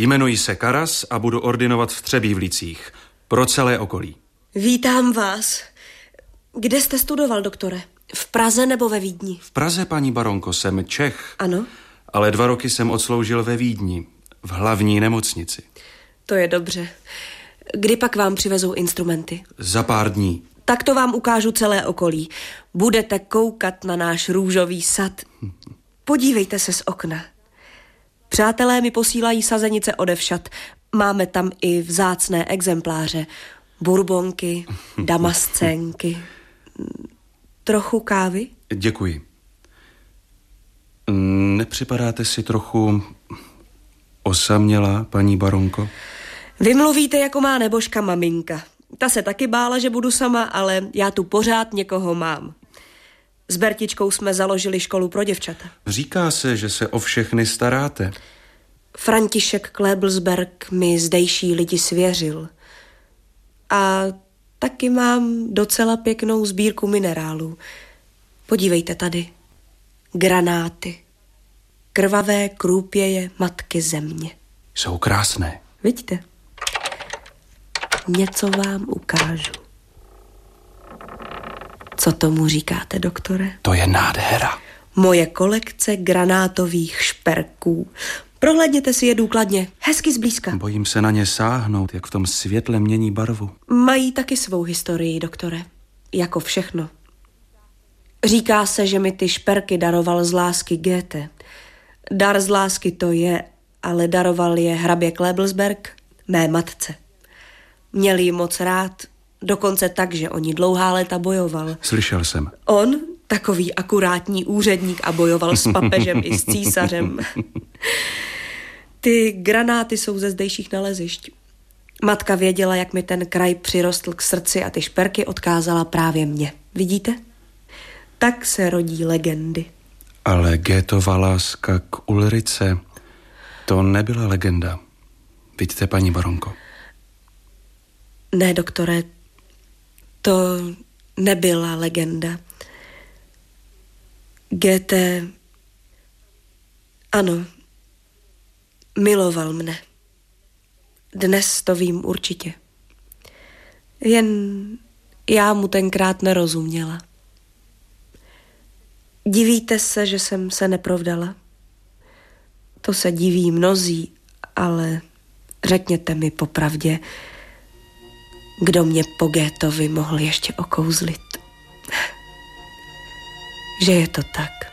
Jmenuji se Karas a budu ordinovat v Třebívlicích. Pro celé okolí. Vítám vás. Kde jste studoval, doktore? V Praze nebo ve Vídni? V Praze, paní baronko, jsem Čech. Ano. Ale 2 roky jsem odsloužil ve Vídni, v hlavní nemocnici. To je dobře. Kdy pak vám přivezou instrumenty? Za pár dní. Tak to vám ukážu celé okolí. Budete koukat na náš růžový sad. Podívejte se z okna. Přátelé mi posílají sazenice odevšad. Máme tam i vzácné exempláře. Bourbonky, damascenky. Trochu kávy? Děkuji. Nepřipadáte si trochu osamělá, paní baronko? Vy mluvíte jako má nebožka maminka. Ta se taky bála, že budu sama, ale já tu pořád někoho mám. S Bertičkou jsme založili školu pro děvčata. Říká se, že se o všechny staráte. František Klebelsberg mi zdejší lidi svěřil. A taky mám docela pěknou sbírku minerálů. Podívejte tady. Granáty. Krvavé krůpěje matky země. Jsou krásné. Vidíte? Něco vám ukážu. Co tomu říkáte, doktore? To je nádhera. Moje kolekce granátových šperků. Prohlédněte si je důkladně, hezky zblízka. Bojím se na ně sáhnout, jak v tom světle mění barvu. Mají taky svou historii, doktore. Jako všechno. Říká se, že mi ty šperky daroval z lásky Goethe. Dar z lásky to je, ale daroval je hrabě Klebelsberg mé matce. Měl ji moc rád, dokonce tak, že o ní dlouhá léta bojoval. Slyšel jsem. On, takový akurátní úředník, a bojoval s papežem i s císařem. Ty granáty jsou ze zdejších nalezišť. Matka věděla, jak mi ten kraj přirostl k srdci a ty šperky odkázala právě mě. Vidíte? Tak se rodí legendy. Ale Goethova láska k Ulrice, to nebyla legenda. Vidíte, paní baronko? Ne, doktore, to nebyla legenda. Goethe, ano, miloval mne. Dnes to vím určitě. Jen já mu tenkrát nerozuměla. Divíte se, že jsem se neprovdala? To se diví mnozí, ale řekněte mi popravdě, kdo mě po Goetheovi mohl ještě okouzlit. Že je to tak.